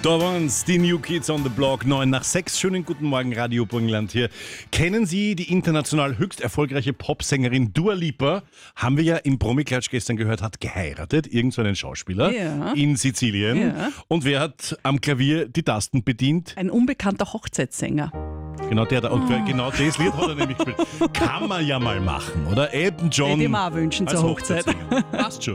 Da waren's, die New Kids on the Block, 9 nach 6. Schönen guten Morgen, Radio Burgenland hier. Kennen Sie die international höchst erfolgreiche Popsängerin Dua Lipa? Haben wir ja im Promi-Klatsch gestern gehört, hat geheiratet, irgend so einen Schauspieler in Sizilien. Ja. Und wer hat am Klavier die Tasten bedient? Ein unbekannter Hochzeitssänger. Genau der da. Und genau das Lied hat er nämlich gespielt. Kann man ja mal machen, oder? Elton John Hätte ich mir auch wünschen als zur Hochzeit. Hochzeitssänger. Passt schon.